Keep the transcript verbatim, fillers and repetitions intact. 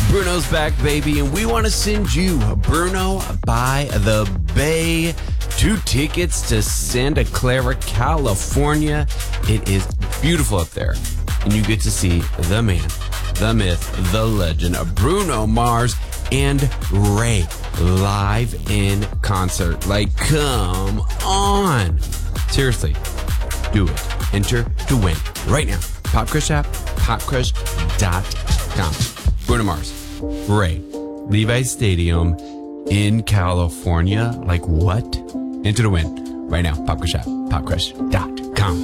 Bruno's back, baby, and we want to send you Bruno by the Bay. Two tickets to Santa Clara, California. It is beautiful up there, and you get to see the man, the myth, the legend of Bruno Mars and Ray live in concert. Like, come on. Seriously, do it. Enter to win right now. PopCrush app, pop crush dot com. Bruno Mars, Ray, Levi Stadium in California. Like what? Enter to win right now. PopCrush app, pop crush dot com.